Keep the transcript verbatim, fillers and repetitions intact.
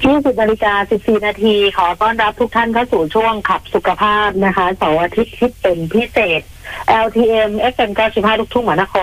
ยี่สิบนาฬิกาสิบสี่นาทีขอต้อนรับทุกท่านเข้าสู่ช่วงขับสุขภาพนะคะเสาร์อาทิตย์ที่เป็นพิเศษ แอล ที เอ็ม เอฟ เอ็ม เก้าสิบห้าลูกทุ่งมหานค